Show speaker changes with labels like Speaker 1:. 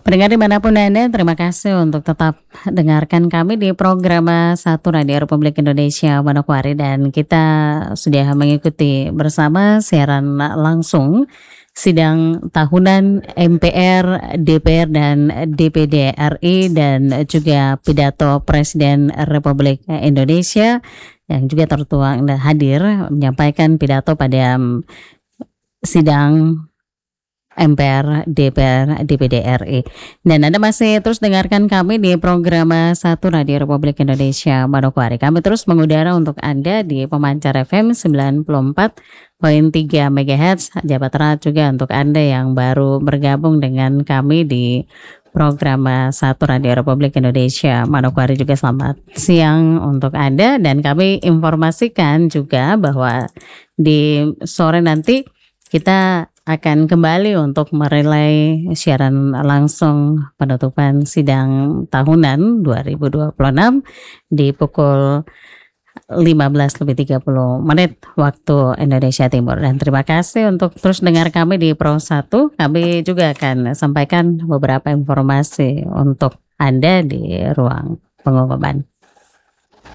Speaker 1: Pendengar dimanapun Anda, terima kasih untuk tetap dengarkan kami di program Satu Radio Republik Indonesia Manokwari dan kita sudah mengikuti bersama siaran langsung sidang tahunan MPR, DPR dan DPD RI dan juga pidato Presiden Republik Indonesia yang juga tertuang dan hadir menyampaikan pidato pada sidang MPR, DPR, DPD RI. Dan Anda masih terus dengarkan kami di program Satu Radio Republik Indonesia Manokwari. Kami terus mengudara untuk Anda di Pemancar FM 94,3 MHz. Jabat Erat juga untuk Anda yang baru bergabung dengan kami di program Satu Radio Republik Indonesia Manokwari, juga selamat siang untuk Anda. Dan kami informasikan juga bahwa di sore nanti kita akan kembali untuk merelay siaran langsung penutupan sidang tahunan 2026 di pukul 15:30 waktu Indonesia Timur. Dan terima kasih untuk terus dengar kami di Pro 1. Kami juga akan sampaikan beberapa informasi untuk Anda di ruang pengumuman.